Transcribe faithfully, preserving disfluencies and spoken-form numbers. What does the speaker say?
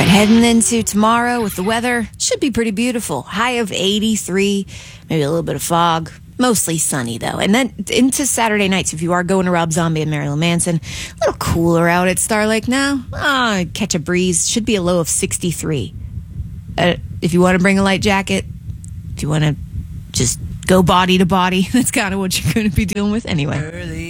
Heading into tomorrow with the weather, should be pretty beautiful. High of eighty-three, maybe a little bit of fog. Mostly sunny, though. And then into Saturday nights, if you are going to Rob Zombie and Marilyn Manson, a little cooler out at Star Lake now. Ah, catch a breeze. Should be a low of sixty-three. Uh, if you want to bring a light jacket, if you want to just go body to body, that's kind of what you're going to be dealing with anyway. Early